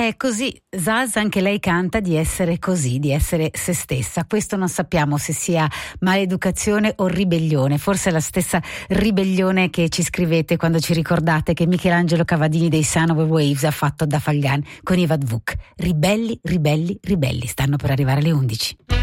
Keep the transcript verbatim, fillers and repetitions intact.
È così, Zaz anche lei canta di essere così, di essere se stessa. Questo non sappiamo se sia maleducazione o ribellione, forse è la stessa ribellione che ci scrivete quando ci ricordate che Michelangelo Cavadini dei Sound of Waves ha fatto da Falgan con Ivad Vuk. Ribelli, ribelli, ribelli, stanno per arrivare alle undici.